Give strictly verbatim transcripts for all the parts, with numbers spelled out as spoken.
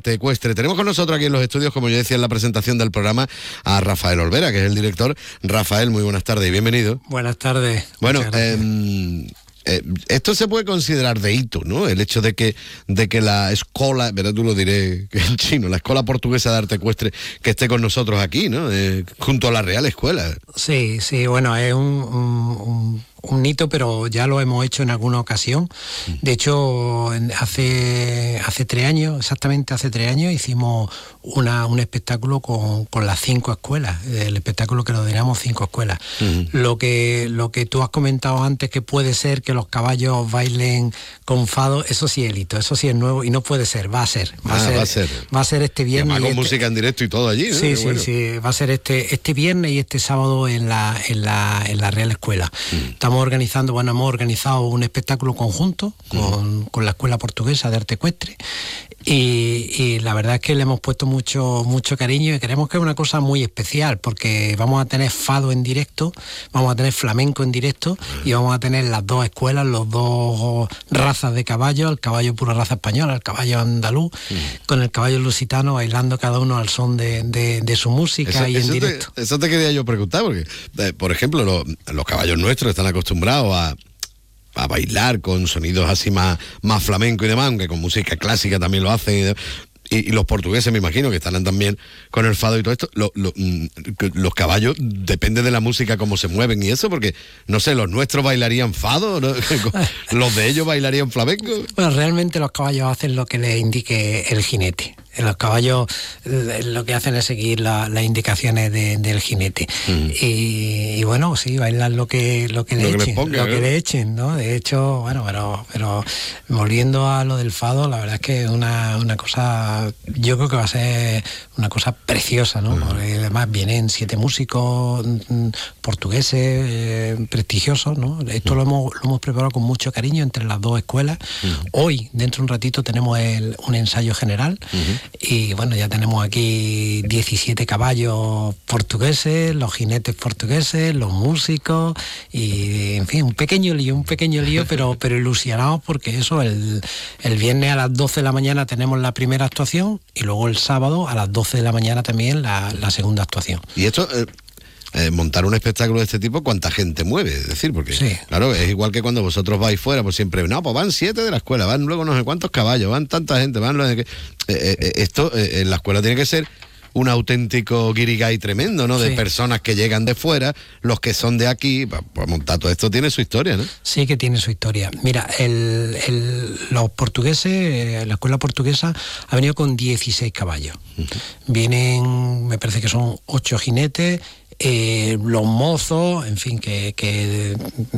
arte ecuestre. Tenemos con nosotros aquí en los estudios, como yo decía en la presentación del programa, a Rafael Olvera, que es el director. Rafael, muy buenas tardes y bienvenido. Buenas tardes. Bueno, eh, eh, esto se puede considerar de hito, ¿no? El hecho de que de que la escuela, verás, tú lo diré en chino, la Escuela Portuguesa de Arte Ecuestre, que esté con nosotros aquí, ¿no? Eh, junto a la Real Escuela. Sí, sí, bueno, es un, un, un, un hito, pero ya lo hemos hecho en alguna ocasión. De hecho, hace hace tres años, exactamente hace tres años, hicimos una, un espectáculo con, con las cinco escuelas, el espectáculo que lo denominamos cinco escuelas. Uh-huh. Lo que lo que tú has comentado antes, que puede ser que los caballos bailen con fado, eso sí es el hito, eso sí es nuevo y no puede ser, va a ser. Va, ah, a, ser, va a ser. Va a ser este viernes. Y además con este, música en directo y todo allí, ¿no? Sí, sí, bueno. sí, va a ser este este viernes y este sábado en la en la, en la Real Escuela. Uh-huh. Estamos organizando, bueno, hemos organizado un espectáculo conjunto con, uh-huh. con la Escuela Portuguesa de Arte Ecuestre y, y la verdad es que le hemos puesto mucho mucho cariño y creemos que es una cosa muy especial porque vamos a tener fado en directo, vamos a tener flamenco en directo uh-huh. y vamos a tener las dos escuelas, los dos razas de caballo, el caballo pura raza española, el caballo andaluz, uh-huh. con el caballo lusitano bailando cada uno al son de, de, de su música eso, y en eso directo. Te, eso te quería yo preguntar porque, eh, por ejemplo, lo, los caballos nuestros están acostumbrados a a bailar con sonidos así más, más flamenco y demás, aunque con música clásica también lo hacen. Y, y los portugueses me imagino que estarán también con el fado y todo esto. Lo, lo, los caballos, depende de la música cómo se mueven y eso, porque, no sé, los nuestros bailarían fado, ¿no? Los de ellos bailarían flamenco. Bueno, realmente los caballos hacen lo que les indique el jinete. Los caballos lo que hacen es seguir la, las indicaciones de, del jinete. Mm. Y, y bueno, sí, bailan lo que, lo que, lo le, que echen, ponga, lo ¿no? que le echen, ¿no? De hecho, bueno, pero, pero volviendo a lo del fado, la verdad es que es una, una cosa, yo creo que va a ser una cosa preciosa, ¿no? Mm. Porque además vienen siete músicos portugueses eh, prestigiosos, ¿no? Esto mm. lo hemos, lo hemos preparado con mucho cariño entre las dos escuelas. Mm. Hoy, dentro de un ratito, tenemos el, un ensayo general. Mm-hmm. Y bueno, ya tenemos aquí diecisiete caballos portugueses, los jinetes portugueses, los músicos y, en fin, un pequeño lío, un pequeño lío, pero, pero ilusionados porque eso, el, el viernes a las doce de la mañana tenemos la primera actuación y luego el sábado a las doce de la mañana también la, la segunda actuación. Y esto... Eh... Eh, montar un espectáculo de este tipo, ¿cuánta gente mueve? Es decir, porque, sí. claro, es igual que cuando vosotros vais fuera, pues siempre, no, pues van siete de la escuela, van luego no sé cuántos caballos, van tanta gente, van los de que... Eh, eh, esto eh, en la escuela tiene que ser un auténtico guirigay tremendo, ¿no? De sí. personas que llegan de fuera, los que son de aquí, para pa montar todo esto tiene su historia, ¿no? Sí que tiene su historia. Mira, el, el, los portugueses, la escuela portuguesa ha venido con dieciséis caballos. Uh-huh. Vienen, me parece que son ocho jinetes, Eh, los mozos, en fin, que, que,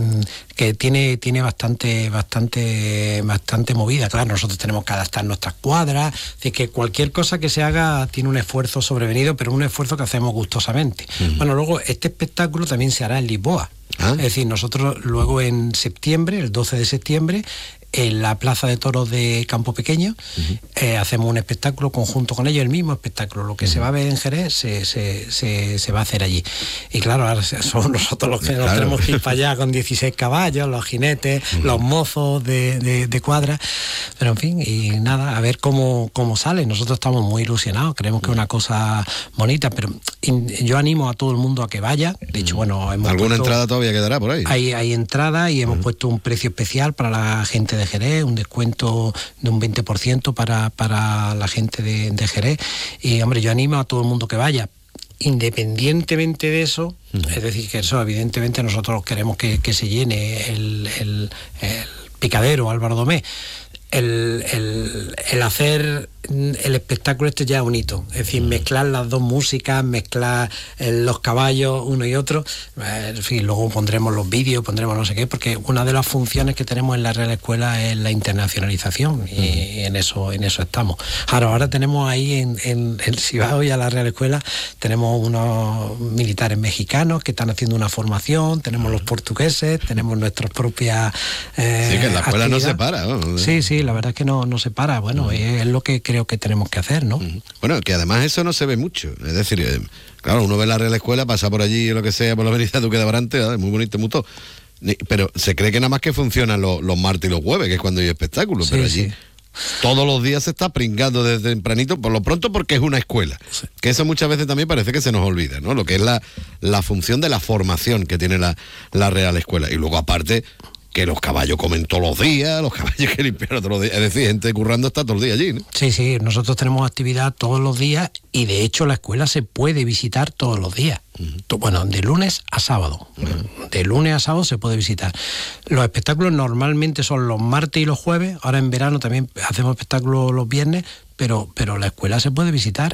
que tiene, tiene bastante, bastante, bastante movida. Claro, nosotros tenemos que adaptar nuestras cuadras, es decir, que cualquier cosa que se haga tiene un esfuerzo sobrevenido, pero un esfuerzo que hacemos gustosamente. Uh-huh. Bueno, luego este espectáculo también se hará en Lisboa. ¿Ah? Es decir, nosotros luego en septiembre, el doce de septiembre, en la Plaza de Toros de Campo Pequeño, uh-huh. eh, hacemos un espectáculo conjunto con ellos, el mismo espectáculo. Lo que uh-huh. se va a ver en Jerez se, se, se, se va a hacer allí. Y claro, ahora somos nosotros los que claro. nos tenemos que ir para allá con dieciséis caballos, los jinetes, uh-huh. los mozos de, de, de cuadra. Pero en fin, y nada, a ver cómo, cómo sale. Nosotros estamos muy ilusionados, creemos que es una cosa bonita, pero yo animo a todo el mundo a que vaya. De hecho, bueno, hemos ¿Alguna puesto, entrada todavía quedará por ahí? Hay, hay entrada y hemos uh-huh. puesto un precio especial para la gente de Jerez, un descuento de un veinte por ciento para, para la gente de, de Jerez. Y hombre, yo animo a todo el mundo que vaya. Independientemente de eso, uh-huh. es decir, que eso evidentemente nosotros queremos que, que se llene el, el, el picadero Álvaro Domé. El, el, el hacer el espectáculo este ya es un hito, es decir, mezclar las dos músicas, mezclar eh, los caballos uno y otro, eh, en fin, luego pondremos los vídeos, pondremos no sé qué, porque una de las funciones que tenemos en la Real Escuela es la internacionalización y, y en eso en eso estamos. Ahora, ahora tenemos ahí en, en, en si vas hoy a la Real Escuela, tenemos unos militares mexicanos que están haciendo una formación, tenemos los portugueses, tenemos nuestras propias eh, sí, que la escuela actividades. No se para, ¿no? Sí, sí, la verdad es que no, no se para, bueno, uh-huh. es lo que creo que tenemos que hacer, ¿no? Uh-huh. Bueno, que además eso no se ve mucho, es decir, eh, claro, uno ve la Real Escuela, pasa por allí o lo que sea, por la avenida Duque de Abrante, ¿verdad? Muy bonito, muy todo, pero se cree que nada más que funcionan los, los martes y los jueves, que es cuando hay espectáculos, sí, pero allí... Sí. Todos los días se está pringando desde tempranito, por lo pronto porque es una escuela. Sí. Que eso muchas veces también parece que se nos olvida, ¿no? Lo que es la, la función de la formación que tiene la, la Real Escuela. Y luego aparte, que los caballos comen todos los días, los caballos que limpian todos los días. Es decir, gente currando está todo el día allí, ¿no? Sí, sí, nosotros tenemos actividad todos los días y de hecho la escuela se puede visitar todos los días. Uh-huh. Bueno, de lunes a sábado. Uh-huh. De lunes a sábado se puede visitar. Los espectáculos normalmente son los martes y los jueves. Ahora en verano también hacemos espectáculos los viernes, pero, pero la escuela se puede visitar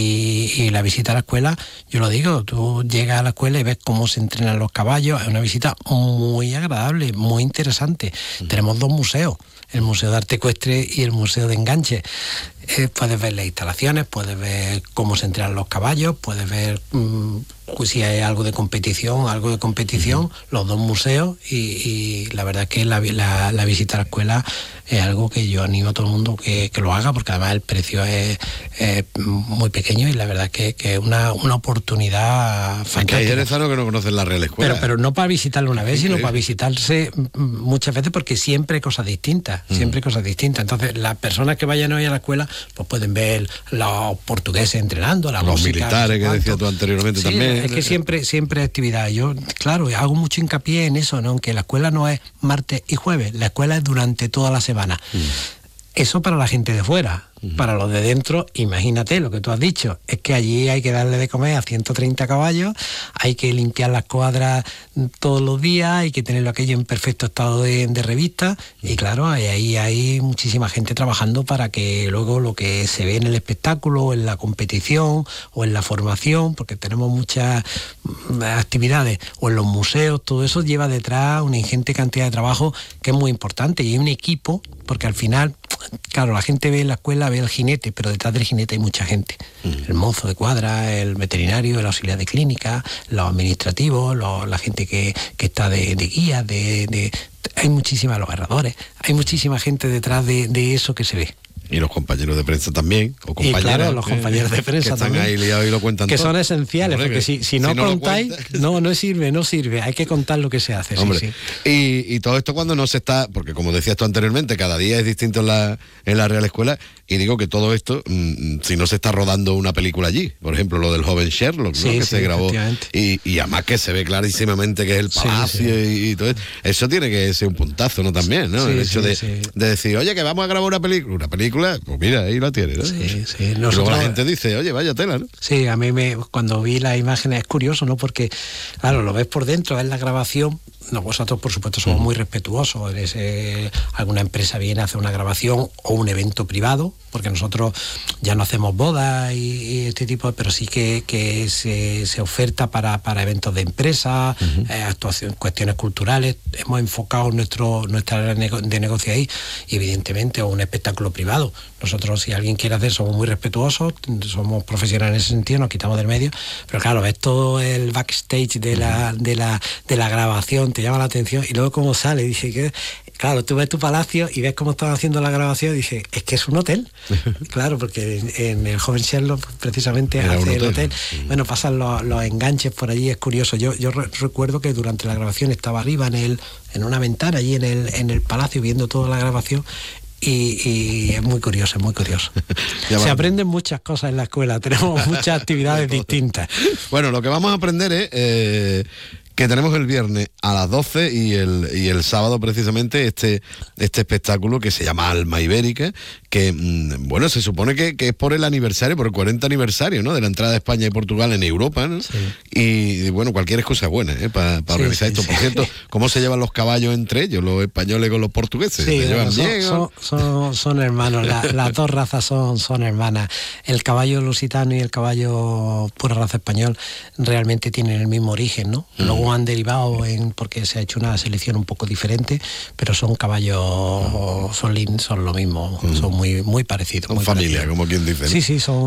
y, y la visita a la escuela, yo lo digo, tú llegas a la escuela y ves cómo se entrenan los caballos. Es una visita muy agradable, muy interesante. Uh-huh. Tenemos dos museos, el Museo de Arte Ecuestre y el Museo de Enganche. Eh, puedes ver las instalaciones, puedes ver cómo se entrenan los caballos, puedes ver mmm, si hay algo de competición, algo de competición, uh-huh. los dos museos y, y la verdad es que la, la, la visita a la escuela es algo que yo animo a todo el mundo que, que lo haga, porque además el precio es, es muy pequeño y la verdad es que, que es una, una oportunidad fantástica. Aunque hay jerezanos que no conocen la Real Escuela. Pero, pero no para visitarlo una vez, sino sí. para visitarse muchas veces, porque siempre hay cosas distintas, uh-huh. siempre hay cosas distintas. Entonces las personas que vayan hoy a la escuela pues pueden ver los portugueses entrenando, la los música, militares que decías tú anteriormente sí, también. Es que siempre, siempre hay actividad. Yo, claro, hago mucho hincapié en eso, ¿no? Aunque la escuela no es martes y jueves, la escuela es durante toda la semana. Mm. Eso para la gente de fuera. Para los de dentro, imagínate lo que tú has dicho, es que allí hay que darle de comer a ciento treinta caballos, hay que limpiar las cuadras todos los días, hay que tenerlo aquello en perfecto estado de, de revista, y claro, ahí hay muchísima gente trabajando para que luego lo que se ve en el espectáculo, en la competición o en la formación, porque tenemos muchas actividades, o en los museos, todo eso lleva detrás una ingente cantidad de trabajo que es muy importante, y hay un equipo, porque al final, claro, la gente ve en la escuela, ve el jinete, pero detrás del jinete hay mucha gente. Uh-huh. El mozo de cuadra, el veterinario, el auxiliar de clínica, los administrativos, los, la gente que, que está de, de guía, de, de, hay muchísimas, los agarradores, hay muchísima gente detrás de, de eso que se ve. Y los compañeros de prensa también, o compañeras. Y claro, los compañeros de prensa que están también, ahí liados y lo cuentan que todo. son esenciales, hombre, porque si, si no, si no contáis, no, no sirve, no sirve, hay que contar lo que se hace. Hombre, sí, sí. Y, y todo esto cuando no se está, porque como decías tú anteriormente, cada día es distinto en la, en la Real Escuela, y digo que todo esto, mmm, si no se está rodando una película allí, por ejemplo, lo del joven Sherlock, sí, ¿no? que sí, se grabó, y, y además que se ve clarísimamente que es el palacio, sí, sí. Y, y todo eso, eso tiene que ser un puntazo, ¿no? También, ¿no? Sí, el hecho sí, de, sí. de decir, oye, que vamos a grabar una película, una película, pues mira, ahí la tiene, ¿no? Sí, sí. Nosotros, luego la gente dice, oye, vaya tela, ¿no? Sí, a mí me, cuando vi las imágenes es curioso, ¿no? Porque, claro, lo ves por dentro, ves la grabación. No, vosotros por supuesto somos muy respetuosos. Eres, eh, alguna empresa viene a hacer una grabación o un evento privado, porque nosotros ya no hacemos bodas y, y este tipo, pero sí que, que se, se oferta para, para eventos de empresa, uh-huh. eh, actuación, cuestiones culturales. Hemos enfocado nuestro nuestra área de negocio ahí, y evidentemente, o un espectáculo privado. Nosotros, si alguien quiere hacer, somos muy respetuosos, somos profesionales en ese sentido, nos quitamos del medio, pero claro, ves todo el backstage de la, de la, de la grabación, te llama la atención, y luego cómo sale, dice que, claro, tú ves tu palacio y ves cómo están haciendo la grabación, y dices, es que es un hotel. Claro, porque en, en el joven Sherlock precisamente Era hace el hotel. hotel. Bueno, pasan los, los enganches por allí, es curioso. Yo, yo re- recuerdo que durante la grabación estaba arriba en el, en una ventana, allí en el, en el palacio, viendo toda la grabación. Y, y es muy curioso, es muy curioso. Se aprenden muchas cosas en la escuela, tenemos muchas actividades distintas. Bueno, lo que vamos a aprender es eh, que tenemos el viernes a las doce y el, y el sábado precisamente este, este espectáculo que se llama Alma Ibérica, que, mmm, bueno, se supone que, que es por el aniversario, por el cuarenta aniversario, ¿no?, de la entrada de España y Portugal en Europa, ¿no? Sí. Y, bueno, cualquier excusa es buena, ¿eh?, para pa sí, organizar sí, esto. Sí. Por cierto, ¿cómo se llevan los caballos entre ellos, los españoles con los portugueses? Sí, ¿Se llevan son, bien? Son, son, son hermanos, la, las dos razas son, son hermanas. El caballo lusitano y el caballo pura raza español realmente tienen el mismo origen, ¿no? Mm. Luego han derivado en, porque se ha hecho una selección un poco diferente, pero son caballos, son, son lo mismo, mm. son muy, muy parecidos. Son muy familia, parecidos. como quien dice, ¿no? Sí, sí, son...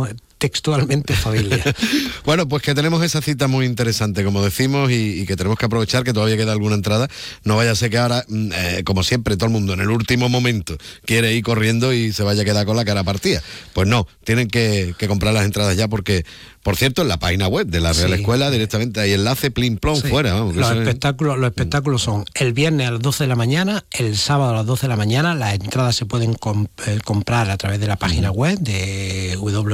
textualmente familia. Bueno, pues que tenemos esa cita muy interesante, como decimos, y, y que tenemos que aprovechar, que todavía queda alguna entrada. No vaya a ser que ahora, eh, como siempre, todo el mundo en el último momento quiere ir corriendo y se vaya a quedar con la cara partida. Pues no, tienen que, que comprar las entradas ya, porque, por cierto, en la página web de la Real sí. Escuela directamente hay enlace plim plom sí. fuera. Vamos, los, espectáculos, es... los espectáculos son el viernes a las doce de la mañana, el sábado a las doce de la mañana. Las entradas se pueden comp- comprar a través de la página web de w